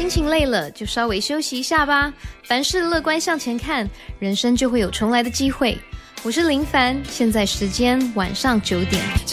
心情累了就稍微休息一下吧，凡事乐观向前看，人生就会有重来的机会。我是林凡，现在时间晚上9点。